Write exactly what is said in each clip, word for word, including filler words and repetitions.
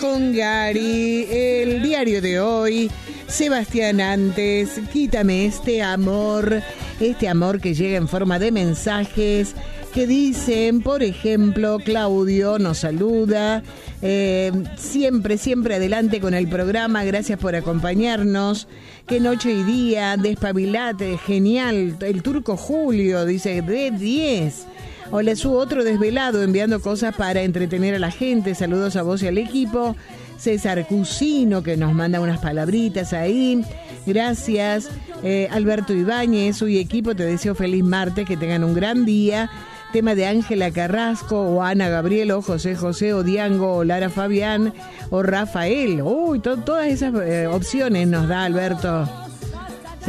Con Gary, el diario de hoy, Sebastián Antes, quítame este amor, este amor que llega en forma de mensajes que dicen, por ejemplo, Claudio nos saluda, eh, siempre, siempre adelante con el programa, gracias por acompañarnos, qué noche y día, despabilate, genial, el turco Julio dice, de diez. Hola, su otro desvelado enviando cosas para entretener a la gente. Saludos a vos y al equipo. César Cusino que nos manda unas palabritas ahí. Gracias. Eh, Alberto Ibáñez, y equipo, te deseo feliz martes, que tengan un gran día. Tema de Ángela Carrasco o Ana Gabriel o José José o Diango o Lara Fabián o Rafael. Uy, to- todas esas eh, opciones nos da Alberto. Sí,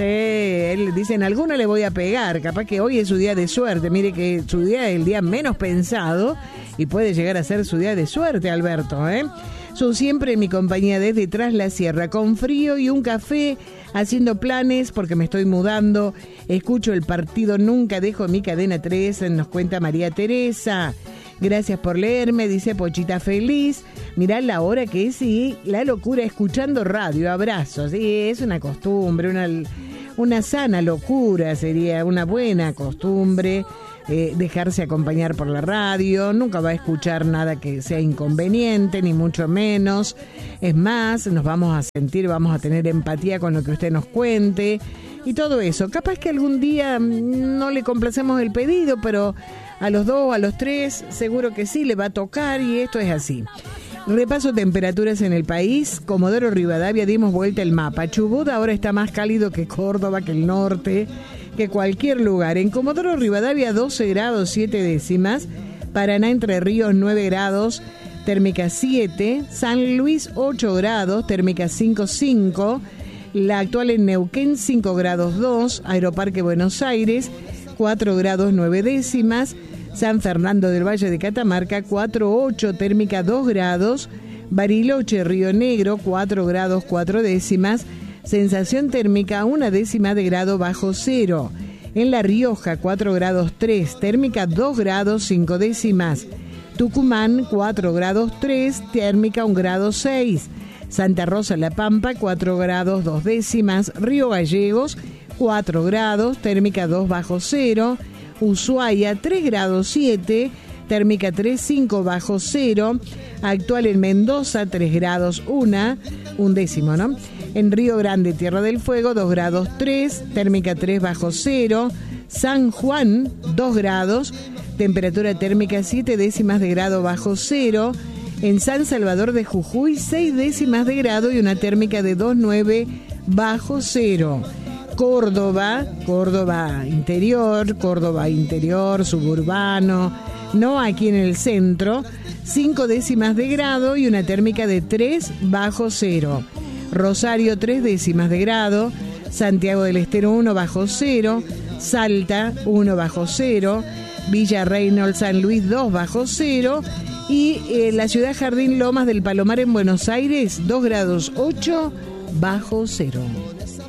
él dice, en alguno le voy a pegar, capaz que hoy es su día de suerte, mire que su día es el día menos pensado y puede llegar a ser su día de suerte, Alberto, ¿eh? Son siempre en mi compañía desde Tras la Sierra, con frío y un café, haciendo planes porque me estoy mudando, escucho el partido, nunca dejo mi cadena tres, nos cuenta María Teresa. Gracias por leerme, dice Pochita Feliz. Mirá la hora que es y la locura escuchando radio. Abrazos. Sí, es una costumbre, una, una sana locura sería, una buena costumbre. Eh, dejarse acompañar por la radio. Nunca va a escuchar nada que sea inconveniente, ni mucho menos. Es más, nos vamos a sentir, vamos a tener empatía con lo que usted nos cuente. Y todo eso. Capaz que algún día no le complacemos el pedido, pero a los dos, a los tres, seguro que sí le va a tocar y esto es así. Repaso temperaturas en el país. Comodoro Rivadavia, dimos vuelta el mapa. Chubut ahora está más cálido que Córdoba, que el norte, que cualquier lugar. En Comodoro Rivadavia doce grados siete décimas. Paraná Entre Ríos nueve grados, térmica siete. San Luis ocho grados, térmica cinco punto cinco. La actual en Neuquén cinco grados dos. Aeroparque Buenos Aires cuatro grados nueve décimas. San Fernando del Valle de Catamarca cuatro punto ocho, térmica dos grados. Bariloche, Río Negro cuatro grados cuatro décimas. Sensación térmica una décima de grado bajo cero. En La Rioja cuatro grados tres, térmica dos grados cinco décimas. Tucumán cuatro grados tres, térmica un grado seis. Santa Rosa La Pampa cuatro grados dos décimas. Río Gallegos cuatro grados, térmica dos bajo cero. Ushuaia tres grados siete, térmica tres punto cinco bajo cero. Actual en Mendoza tres grados uno, un décimo, ¿no? En Río Grande, Tierra del Fuego dos grados tres, térmica tres bajo cero. San Juan dos grados, temperatura térmica siete décimas de grado bajo cero. En San Salvador de Jujuy seis décimas de grado y una térmica de dos punto nueve bajo cero. Córdoba, Córdoba interior, Córdoba interior, suburbano, no aquí en el centro, cinco décimas de grado y una térmica de tres bajo cero. Rosario tres décimas de grado, Santiago del Estero uno bajo cero, Salta uno bajo cero, Villa Reynolds San Luis dos bajo cero y eh, la ciudad Jardín Lomas del Palomar en Buenos Aires dos grados ocho bajo cero.